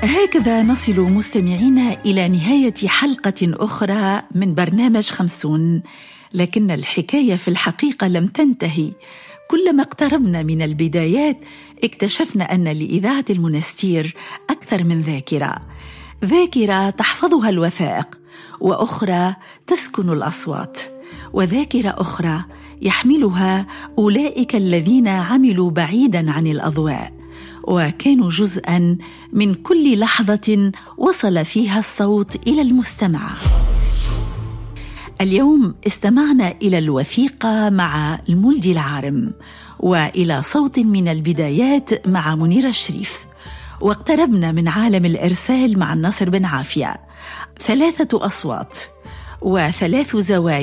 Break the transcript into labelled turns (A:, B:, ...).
A: هكذا نصل مستمعينا إلى نهاية حلقة أخرى من برنامج 50. لكن الحكاية في الحقيقة لم تنتهي. كلما اقتربنا من البدايات اكتشفنا أن لإذاعة المنستير أكثر من ذاكرة تحفظها الوثائق، وأخرى تسكن الأصوات، وذاكرة أخرى يحملها أولئك الذين عملوا بعيداً عن الأضواء، وكانوا جزءاً من كل لحظة وصل فيها الصوت إلى المستمع. اليوم استمعنا إلى الوثيقة مع المولدي العارم، وإلى صوت من البدايات مع منيرة الشريف، واقتربنا من عالم الإرسال مع الناصر بن عافية. 3 أصوات و3 زوايا